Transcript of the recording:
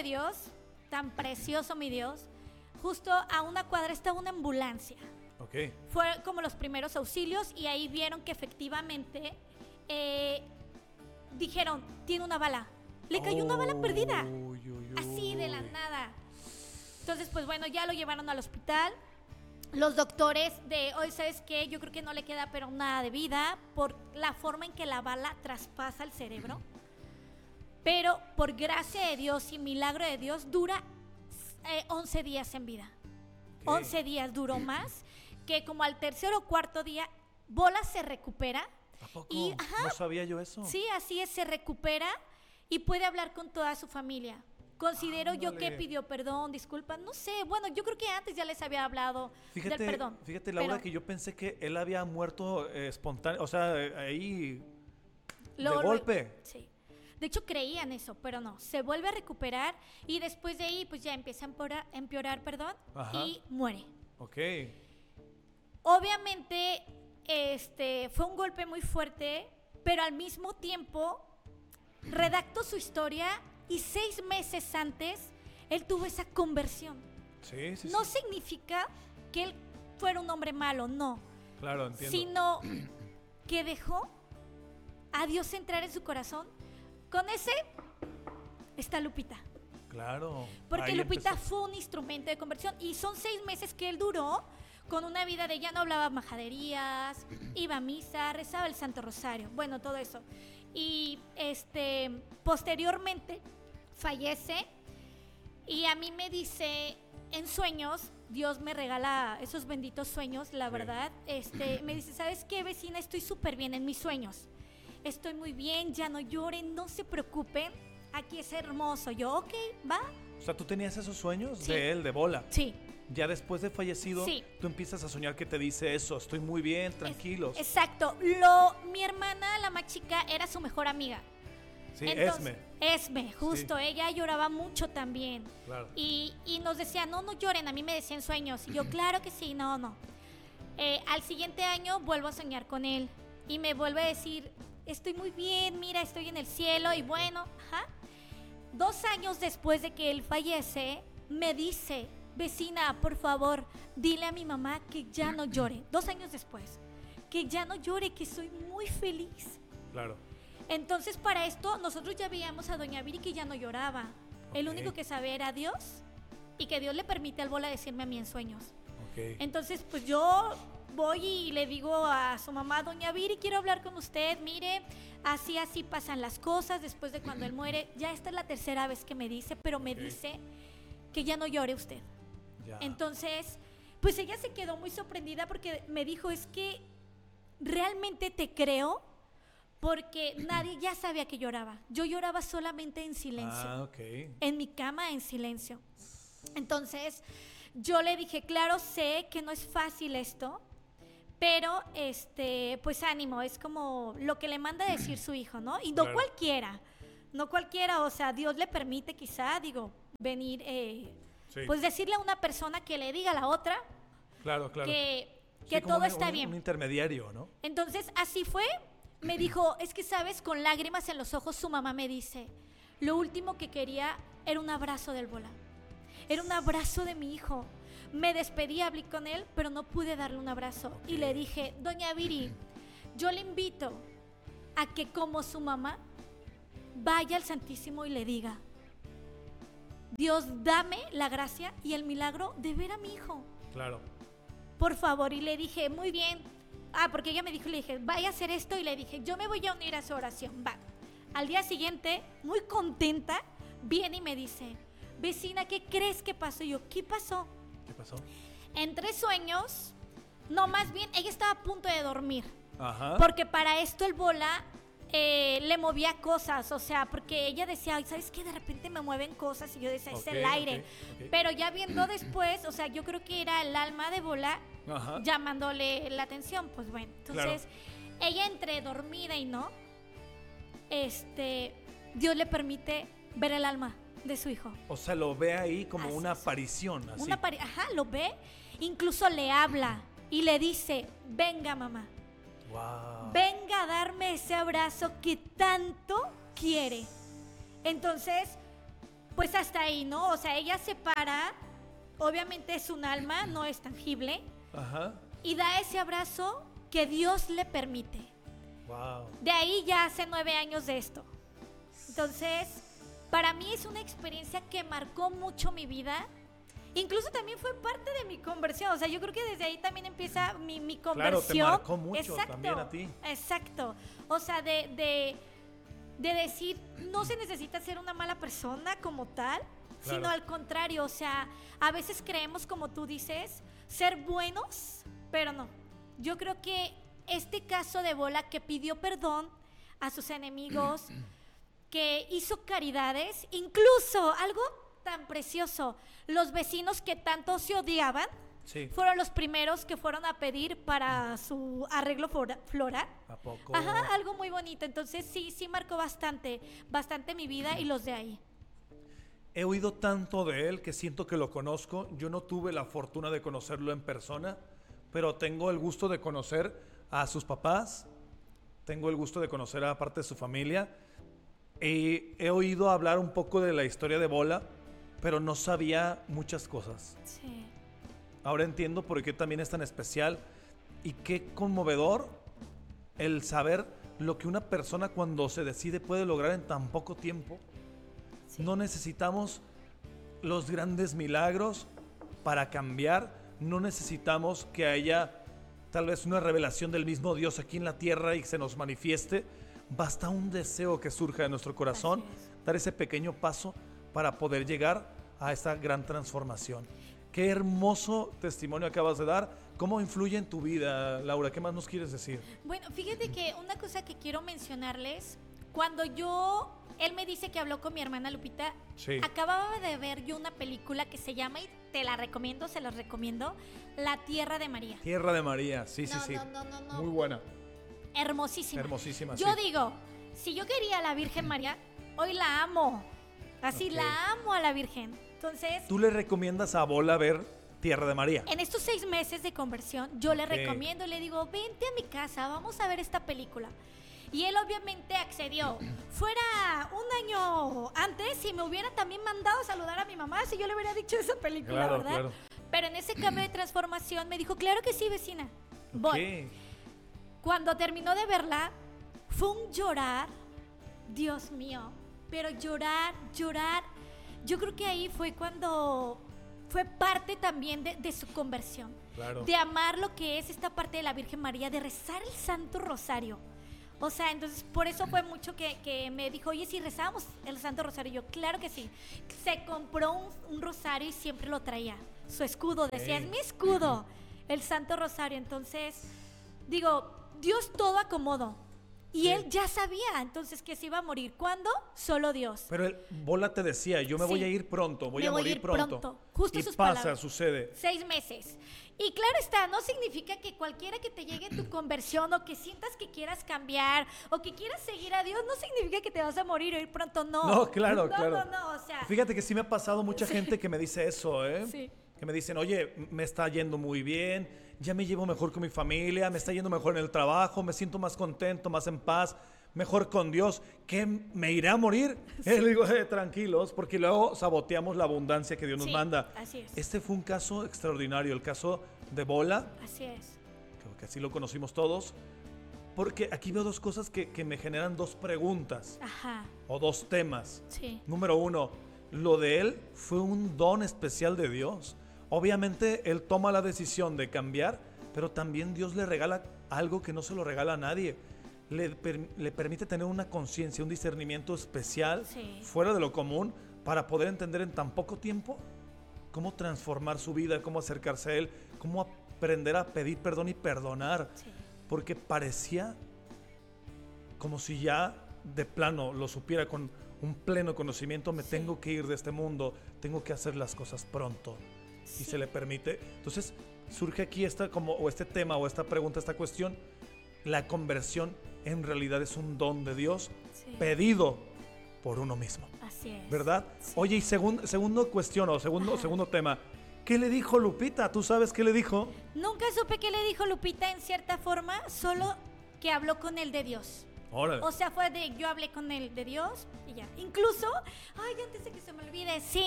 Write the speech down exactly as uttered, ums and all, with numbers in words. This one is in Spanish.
Dios, tan precioso mi Dios, justo a una cuadra está una ambulancia. Ok. Fue como los primeros auxilios y ahí vieron que efectivamente eh, dijeron, tiene una bala. Le cayó una bala perdida. Uy, uy, uy. Así de la nada. Entonces, pues bueno, ya lo llevaron al hospital. Los doctores de, hoy, ¿sabes qué? Yo creo que no le queda pero nada de vida por la forma en que la bala traspasa el cerebro. Pero por gracia de Dios y milagro de Dios, dura eh, once días en vida. Ok. once días duró más, que como al tercer o cuarto día, Bola se recupera. ¿A poco? Y, ajá, No sabía yo eso. sí, así es, se recupera y puede hablar con toda su familia. Considero yo que Ándale. pidió perdón, disculpas, no sé, bueno, yo creo que antes ya les había hablado Fíjate, del perdón. fíjate Laura, pero que yo pensé que él había muerto eh, espontáneo, o sea, eh, ahí luego- de golpe. Sí. De hecho creían eso, pero no, se vuelve a recuperar y después de ahí pues ya empieza a empeorar, empeorar perdón, Ajá. y muere. Ok. Obviamente este, fue un golpe muy fuerte, pero al mismo tiempo redactó su historia y seis meses antes él tuvo esa conversión. Sí, sí, No sí. significa que él fuera un hombre malo, no, Claro, entiendo. sino que dejó a Dios entrar en su corazón. Con ese está Lupita. Claro. Porque ahí Lupita empezó. fue un instrumento de conversión y son seis meses que él duró con una vida de ya no hablaba majaderías, iba a misa, rezaba el Santo Rosario, bueno, todo eso. Y este posteriormente fallece y a mí me dice en sueños, Dios me regala esos benditos sueños, la Sí. verdad, este me dice, ¿sabes qué, vecina? Estoy súper bien en mis sueños. Estoy muy bien, ya no lloren, no se preocupen. Aquí es hermoso. Yo, ok, va. O sea, tú tenías esos sueños Sí. de él, de Bola. Sí. Ya después de fallecido, Sí. tú empiezas a soñar que te dice eso, estoy muy bien, tranquilos. Es- exacto. Lo, mi hermana, la más chica, era su mejor amiga. sí, Entonces, Esme. Esme, justo. Sí. Ella lloraba mucho también. Claro. Y, y nos decía, no, no lloren. A mí me decían sueños. Y yo, claro que sí, no, no. Eh, al siguiente año vuelvo a soñar con él. Y me vuelve a decir, estoy muy bien, mira, estoy en el cielo. Y bueno, ajá. Dos años después de que él fallece, me dice, vecina, por favor, dile a mi mamá que ya no llore. Dos años después, que ya no llore, que soy muy feliz. Claro. Entonces, para esto, nosotros ya veíamos a Doña Viri que ya no lloraba. El Ok. único que sabía era Dios y que Dios le permite al Bola decirme a mí en sueños. Ok. Entonces, pues yo voy y le digo a su mamá, Doña Viri, quiero hablar con usted, mire, así, así pasan las cosas después de cuando él muere. Ya esta es la tercera vez que me dice, pero me Ok. dice que ya no llore usted. Ya. Entonces, pues ella se quedó muy sorprendida porque me dijo, es que realmente te creo porque nadie ya sabía que lloraba. Yo lloraba solamente en silencio. Ah, ok. En mi cama en silencio. Entonces yo le dije, claro, sé que no es fácil esto, pero este, pues ánimo, es como lo que le manda a decir su hijo, ¿no? Y no Claro. cualquiera, no cualquiera, o sea, Dios le permite quizá, digo, venir, eh, Sí. pues decirle a una persona que le diga a la otra Claro, claro. que, Sí, que como todo un- está un- bien. Un intermediario, ¿no? Entonces, así fue. Me dijo, es que sabes, con lágrimas en los ojos, su mamá me dice, lo último que quería era un abrazo del Bola. Era un abrazo de mi hijo. Me despedí, hablé con él, pero no pude darle un abrazo. Y le dije, doña Viri, yo le invito a que como su mamá, vaya al Santísimo y le diga, Dios, dame la gracia y el milagro de ver a mi hijo. Claro. Por favor, y le dije, muy bien. Ah, porque ella me dijo, le dije, vaya a hacer esto, y le dije, yo me voy a unir a su oración, va. Al día siguiente, muy contenta, viene y me dice, vecina, ¿qué crees que pasó? Y yo, ¿qué pasó? ¿Qué pasó? Entre sueños, no, más bien, ella estaba a punto de dormir, Ajá. porque para esto el Bola eh, le movía cosas, o sea, porque ella decía, "Ay, ¿sabes qué? De repente me mueven cosas", y yo decía, es Ok, el aire. ok, ok. Pero ya viendo después, o sea, yo creo que era el alma de Bola Ajá. llamándole la atención, pues bueno. Entonces, ella entre dormida y no, este, Dios le permite ver el alma de su hijo. O sea, lo ve ahí como Así una es. aparición, así. Una pare- Ajá, lo ve, incluso le habla y le dice, venga mamá, Wow. venga a darme ese abrazo que tanto quiere. Entonces, pues hasta ahí, ¿no? O sea, ella se para, obviamente es un alma, no es tangible, Ajá. y da ese abrazo que Dios le permite. Wow. De ahí ya hace nueve años de esto. Entonces, para mí es una experiencia que marcó mucho mi vida. Incluso también fue parte de mi conversión. O sea, yo creo que desde ahí también empieza mi, mi conversión. Claro, te marcó mucho exacto, también a ti. Exacto. O sea, de, de, de decir, no se necesita ser una mala persona como tal, Claro. sino al contrario. O sea, a veces creemos, como tú dices, ser buenos, pero no. Yo creo que este caso de Bola, que pidió perdón a sus enemigos, que hizo caridades, incluso algo tan precioso, los vecinos que tanto se odiaban, Sí. fueron los primeros que fueron a pedir para su arreglo flora- floral. ¿A poco? Ajá, algo muy bonito. Entonces sí, sí marcó bastante, bastante mi vida y los de ahí. He oído tanto de él que siento que lo conozco. Yo no tuve la fortuna de conocerlo en persona, pero tengo el gusto de conocer a sus papás, tengo el gusto de conocer a parte de su familia, y he oído hablar un poco de la historia de Bola, pero no sabía muchas cosas. Sí. Ahora entiendo por qué también es tan especial y qué conmovedor el saber lo que una persona cuando se decide puede lograr en tan poco tiempo. Sí. No necesitamos los grandes milagros para cambiar, no necesitamos que haya tal vez una revelación del mismo Dios aquí en la tierra y se nos manifieste. Basta un deseo que surja de nuestro corazón, Así es. dar ese pequeño paso para poder llegar a esta gran transformación. Qué hermoso testimonio acabas de dar. ¿Cómo influye en tu vida, Laura? ¿Qué más nos quieres decir? Bueno, fíjate que una cosa que quiero mencionarles, cuando yo, él me dice que habló con mi hermana Lupita, Sí. acababa de ver yo una película que se llama, y te la recomiendo, se los recomiendo, La Tierra de María. Tierra de María, sí, sí, No, sí. no, no, no, no. Muy buena, Hermosísima. hermosísima. Yo sí. digo, si yo quería a la Virgen María, hoy la amo. Así Ok. la amo a la Virgen. Entonces, ¿Tú le recomiendas a Bola ver Tierra de María? en estos seis meses de conversión, yo le Ok. recomiendo, le digo, vente a mi casa, vamos a ver esta película. Y él obviamente accedió. Fuera un año antes, si me hubiera también mandado a saludar a mi mamá, si yo le hubiera dicho esa película, Claro, ¿verdad? claro. Pero en ese cambio de transformación me dijo, claro que sí, vecina. Voy. Ok. Cuando terminó de verla, fue un llorar, Dios mío, pero llorar, llorar. Yo creo que ahí fue cuando fue parte también de, de su conversión, Claro. de amar lo que es esta parte de la Virgen María, de rezar el Santo Rosario. O sea, entonces por eso fue mucho que, que me dijo, oye, si rezábamos el Santo Rosario. Y yo, claro que sí. Se compró un, un rosario y siempre lo traía. Su escudo, decía, Ok. es mi escudo, el Santo Rosario. Entonces, digo, Dios todo acomodo. Y Sí. él ya sabía entonces que se iba a morir. ¿Cuándo? Solo Dios. Pero el Bola te decía, yo me voy Sí. a ir pronto, voy Me a voy a morir ir pronto. pronto. Justo y sus pasa, palabras. sucede. Seis meses. Y claro está, no significa que cualquiera que te llegue tu conversión o que sientas que quieras cambiar o que quieras seguir a Dios, no significa que te vas a morir o ir pronto, no. No, claro, no, claro. No, no, o sea. Fíjate que sí me ha pasado mucha Sí. gente que me dice eso, ¿eh? Sí. Que me dicen, oye, me está yendo muy bien, ya me llevo mejor con mi familia, me está yendo mejor en el trabajo, me siento más contento, más en paz, mejor con Dios. ¿Qué? ¿Me iré a morir? Eh, le digo, eh, tranquilos, porque luego saboteamos la abundancia que Dios nos Sí, manda. así es. Este fue un caso extraordinario, el caso de Bola, Así es. creo que así lo conocimos todos, porque aquí veo dos cosas que, que me generan dos preguntas Ajá. o dos temas. Sí. Número uno, lo de él fue un don especial de Dios. Obviamente él toma la decisión de cambiar, pero también Dios le regala algo que no se lo regala a nadie. Le, per- le permite tener una conciencia, un discernimiento especial, Sí. fuera de lo común, para poder entender en tan poco tiempo cómo transformar su vida, cómo acercarse a Él, cómo aprender a pedir perdón y perdonar. Sí. Porque parecía como si ya de plano lo supiera con un pleno conocimiento, me Sí. tengo que ir de este mundo, tengo que hacer las cosas pronto. Y Sí. se le permite. Entonces surge aquí esta, como, o este tema o esta pregunta, esta cuestión. La conversión en realidad es un don de Dios Sí. pedido por uno mismo, Así es. ¿verdad? Sí. Oye, y segun- segundo cuestión o segundo, Ajá. segundo tema, ¿qué le dijo Lupita? ¿Tú sabes qué le dijo? Nunca supe qué le dijo Lupita en cierta forma, solo que habló con él de Dios. Órale. O sea, fue de yo hablé con él de Dios y ya. Incluso, ay, antes de que se me olvide, sí,